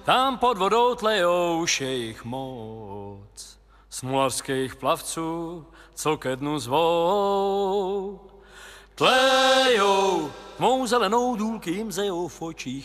Tam pod vodou tlejou šejich moc smularských plavců, co ke dnu zvou. Tlejou, mou zelenou důlky jim zejou v očích